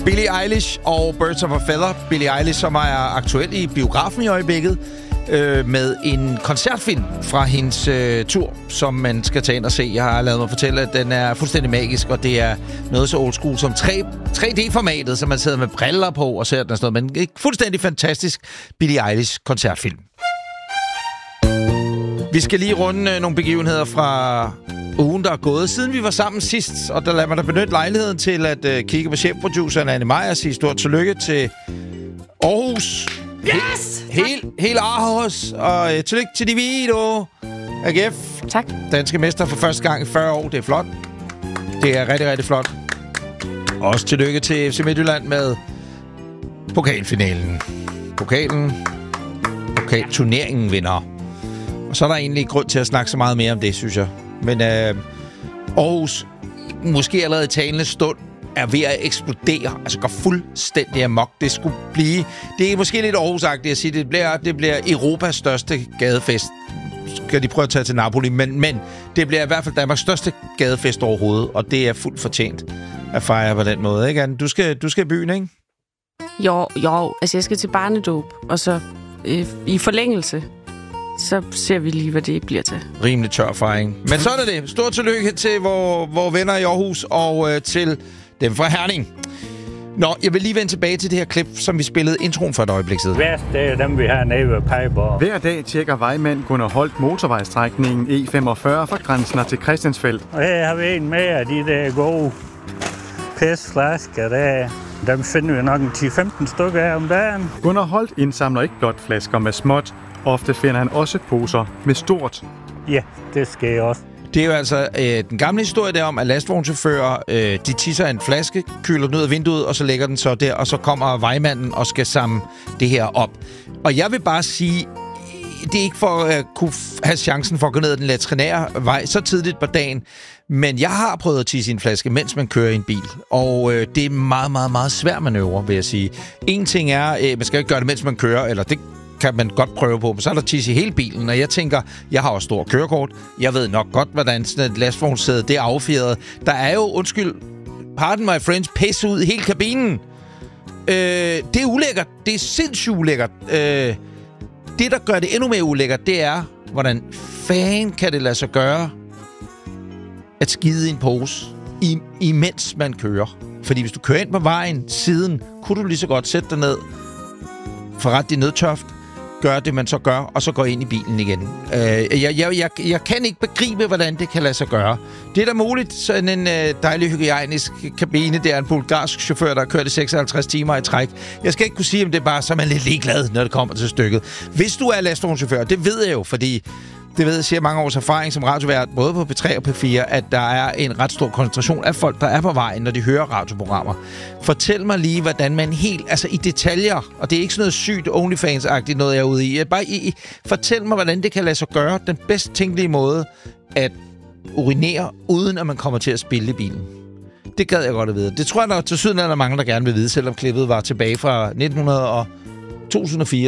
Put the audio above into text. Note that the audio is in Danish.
Billie Eilish og Birds of a Feather. Billie Eilish, som er aktuel i biografen i øjeblikket, med en koncertfilm fra hendes tur, som man skal tage ind og se. Jeg har lavet mig fortælle, at den er fuldstændig magisk, og det er noget så old school som 3D-formatet, som man sidder med briller på og ser den og sådan noget. Men en fuldstændig fantastisk Billie Eilish koncertfilm. Vi skal lige runde nogle begivenheder fra ugen, der er gået, siden vi var sammen sidst. Og der lader man da benytte lejligheden til at kigge på chefproduceren Anne Meyer og sige stort tillykke til Aarhus. Yes! Helt Aarhus. Og tillykke til Divido. AGF. Tak. Danske mester for første gang i 40 år. Det er flot. Det er rigtig, rigtig flot. Også tillykke til FC Midtjylland med pokalfinalen. Pokalturneringen vinder. Og så er der egentlig ikke grund til at snakke så meget mere om det, synes jeg. Men Aarhus, måske allerede i talende stund, er ved at eksplodere. Altså går fuldstændig amok. Det skulle blive... Det er måske lidt Aarhus-agtigt at sige, det bliver Europas største gadefest. Skal de prøve at tage til Napoli, men det bliver i hvert fald Danmarks største gadefest overhovedet, og det er fuldt fortjent at fejre på den måde, ikke, Anne? Du skal i byen, ikke? Jo, altså jeg skal til barnedåb, og så i forlængelse, så ser vi lige, hvad det bliver til. Rimelig tør fejring. Men sådan er det. Stort tillykke til vores venner i Aarhus, og til dem fra Herning. Nå, jeg vil lige vende tilbage til det her klip, som vi spillede introen for et øjeblik siden. Værst, det er dem, vi har nede ved Pejborg. Hver dag tjekker vejmand Gunnar Holt motorvejstrækningen E45 fra Grænsner til Christiansfeld. Og her har vi en med af de der gode pæsflasker der. Dem finder vi nok en 10-15 stykker af om dagen. Gunnar Holt indsamler ikke blot flasker med småt. Ofte finder han også poser med stort. Ja, det skal jeg også. Det er jo altså den gamle historie der om, at lastvognschauffører, de tisser en flaske, køler den ud af vinduet, og så lægger den så der, og så kommer vejmanden og skal samle det her op. Og jeg vil bare sige, det er ikke for at kunne have chancen for at gå ned ad den latrinære vej så tidligt på dagen, men jeg har prøvet at tisse i en flaske, mens man kører i en bil. Og det er meget, meget, meget svær manøvre, vil jeg sige. En ting er, man skal ikke gøre det, mens man kører, eller det kan man godt prøve på, men så er der tisse i hele bilen, og jeg tænker, jeg har også stor kørekort, jeg ved nok godt, hvordan sådan et lastvognssæde, det er affjedret. Der er jo, undskyld, pardon my friends, pisse ud i hele kabinen. Det er ulækkert. Det er sindssygt ulækkert. Det, der gør det endnu mere ulækkert, det er, hvordan fanden kan det lade sig gøre at skide i en pose, imens man kører. Fordi hvis du kører ind på vejen siden, kunne du lige så godt sætte dig ned, forret din nødtørft, gør det, man så gør, og så går ind i bilen igen. Jeg kan ikke begribe, hvordan det kan lade sig gøre. Det er da muligt, sådan en dejlig hygiejnisk kabine, det er en bulgarsk chauffør, der har kørt i 56 timer i træk. Jeg skal ikke kunne sige, om det er bare, så er man lidt ligeglad, når det kommer til stykket. Hvis du er lastvognschauffør, det ved jeg jo, fordi det ved jeg, siger mange års erfaring som radiovært, både på P3 og P4, at der er en ret stor koncentration af folk, der er på vejen, når de hører radioprogrammer. Fortæl mig lige, hvordan man helt, altså i detaljer, og det er ikke sådan noget sygt OnlyFans-agtigt noget, jeg er ude i. Fortæl mig, hvordan det kan lade sig gøre den bedst tænkelige måde at urinere, uden at man kommer til at spille i bilen. Det gad jeg godt at vide. Det tror jeg, der til syden er der mange, der gerne vil vide, selvom klippet var tilbage fra 2004.